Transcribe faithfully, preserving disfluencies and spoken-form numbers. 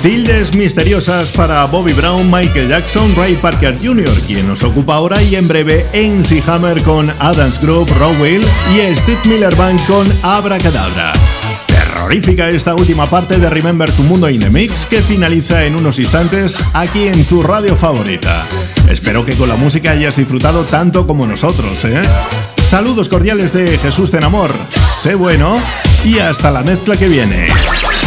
Tildes misteriosas para Bobby Brown, Michael Jackson, Ray Parker junior, quien nos ocupa ahora, y en breve M C Hammer con Adams Group, Rowell y Steve Miller Band con Abracadabra. Terrorífica esta última parte de Remember Tu Mundo in the Mix, que finaliza en unos instantes aquí en tu radio favorita. Espero que con la música hayas disfrutado tanto como nosotros, ¿eh? Saludos cordiales de Jesús Tenamor. Sé bueno y hasta la mezcla que viene.